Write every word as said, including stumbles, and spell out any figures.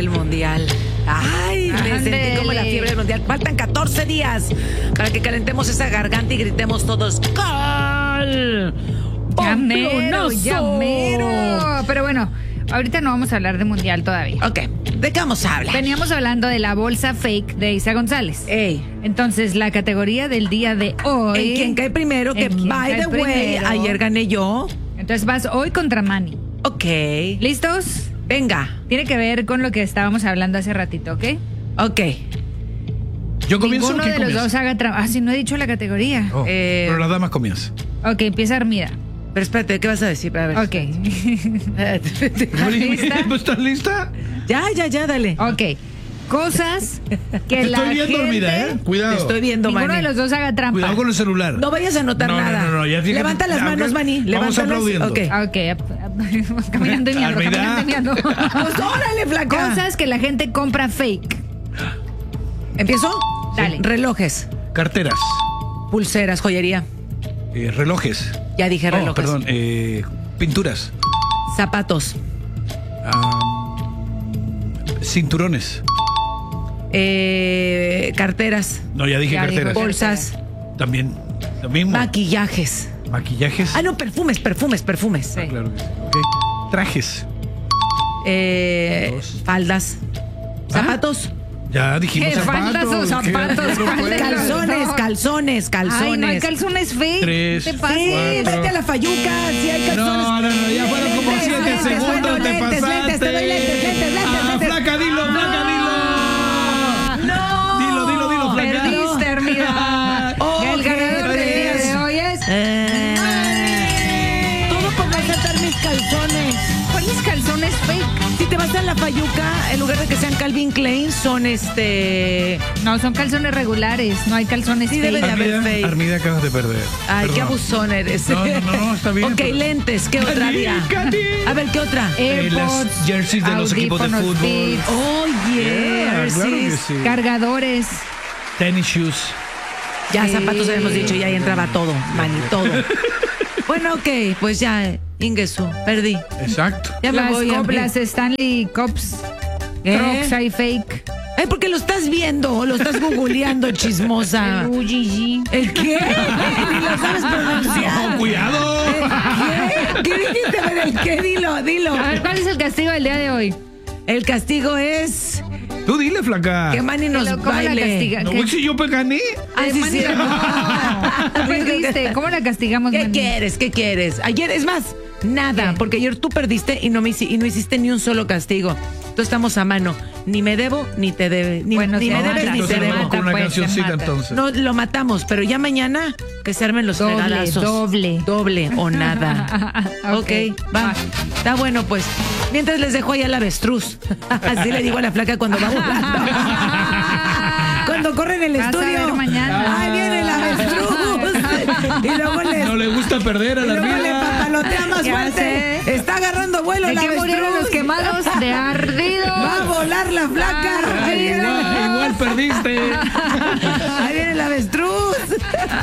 el mundial. Ay, me sentí como la fiebre del mundial. Faltan catorce días para que calentemos esa garganta y gritemos todos ¡Gol! Ya mero, ¡Plonoso! ya mero. Pero bueno, ahorita no vamos a hablar de mundial todavía. Ok, ¿de qué vamos a hablar? Veníamos hablando de la bolsa fake de Isa González. Ey. Entonces, la categoría del día de hoy... ¿En quién cae primero? Que, ¿En quién by cae the way, primero? ayer gané yo. Entonces vas hoy contra Manny. Ok. ¿Listos? Venga. Tiene que ver con lo que estábamos hablando hace ratito, ¿ok? Ok. ¿Yo comienzo Ninguno o quién de los comienza? dos haga trampa. Ah, sí, no he dicho la categoría. Oh, Eh, pero la dama comienza. Ok, empieza Armida. Pero espérate, ¿qué vas a decir? A ver. Ok. ¿Lista? ¿Estás lista? Ya, ya, ya, dale. Ok. Cosas que Te la estoy viendo gente... dormida, ¿eh? Cuidado. Te estoy viendo, Ninguno Manny. de los dos haga trampa. Cuidado con el celular. No vayas a anotar No, no, nada. no, no, ya fíjate. Levanta las Ah, manos, ok. Manny. Vamos Levántalas. aplaudiendo. Ok. Ok, ap- ap- caminando y miando, Armida. caminando y miando. Pues órale, flaca. Cosas que la gente compra fake. ¿Empiezo? Dale. Relojes, Carteras, pulseras, joyería. eh, relojes. Ya dije Oh, relojes. perdón, eh, pinturas, Zapatos, ah, cinturones. eh, carteras, No, ya dije Ya dijo carteras. Bol- bolsas, También, lo mismo. maquillajes. Maquillajes. Ah, no, perfumes, perfumes, perfumes. Sí. Claro que sí. Ok. Trajes. Eh, Dos. faldas, zapatos, Ya dijimos ¿Qué, zapatos. faldas o ¿Qué? zapatos? No ¿Cuál puedo. de los calzones, dos? calzones, calzones. Ay, no hay calzones fake. Tres, ¿Qué te pasa? Sí, Cuatro. vete a la fayuca, si hay calzones. No, no, no, ya fueron como Lentes, siete lentes, segundos, bueno, te lentes, pasaste. lentes, te doy lentes, lentes, lentes, Ah, lentes. flaca, dilo, flaca, dilo. No. Dilo, dilo, dilo, flaca. Perdiste, Armida. Oh, El ganador del día de hoy es... Eh, todo por no aceptar mis calzones. ¿Cuáles calzones fake? Si te vas a la fayuca, en lugar de que sean Calvin Klein, son este... No, son calzones regulares. No hay calzones Sí, fake. debe de haber Armida, fake. Armida, acabas de perder. Ay, qué Perdón. abusón eres. No, no, no, está bien, Ok, pero- lentes, ¿qué otra Cani, había? Cani. A ver, ¿qué otra? Eh, las AirPods, jerseys de los equipos de audífonos fútbol. Beats, Oh, yeah, Yeah, claro que sí. sí. cargadores. Tennis shoes. Ya, Sí. zapatos habíamos dicho, ya ahí entraba todo, Manny, todo. Bueno, ok, pues ya, Ingesu, perdí. Exacto. Ya me las, voy a cop- las Stanley Cups. ¿Eh? Crocs hay fake. Ay, porque lo estás viendo, lo estás googleando, chismosa. El U G G. ¿El qué? Ni lo sabes pronunciar. No, cuidado. ¿Qué? ¿Qué dijiste? A ver, ¿el qué? Dilo, dilo. A ver, ¿cuál es el castigo del día de hoy? El castigo es Tú dile, flaca. que Manny nos Pero, ¿cómo la baile. castiga? No, ¿Qué? pues si yo gané. Ah, sí, Manny, sí. no. Tú perdiste. ¿Cómo la castigamos, ¿Qué Manny? quieres? ¿Qué quieres? Ayer, es más, nada, ¿Qué? porque ayer tú perdiste y no, me hici- y no hiciste ni un solo castigo. Entonces estamos a mano. Ni me debo, ni te debe. Ni, Bueno, ni se me mata, debes, ni Entonces te se vamos debo. mata. con una pues, se cancioncita mata. entonces. No, lo matamos, pero ya mañana que se armen los Doble, fregadazos. doble. Doble o nada. Ok, ok, va. Está bueno, pues. Mientras les dejo ahí al avestruz. Así le digo a la flaca cuando va volando. Cuando corre en el Vas a estudio. ver mañana. Ahí viene el avestruz. Y luego les, No le gusta perder a y la luego le Armida. papalotea más Ya fuerte. sé. Está agarrando vuelo ¿De el qué murieron los avestruz. quemados? De ardidos. Va a volar la flaca. Ah, Ahí viene, Igual, igual perdiste. ahí viene el avestruz.